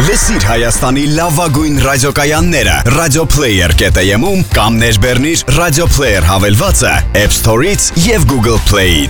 Լսիր Հայաստանի լավագույն ռադիոկայանները radioplayer.am-ում կամ ներբեռնիր Radio Player հավելվածը App Store-ից եւ Google Play-ից։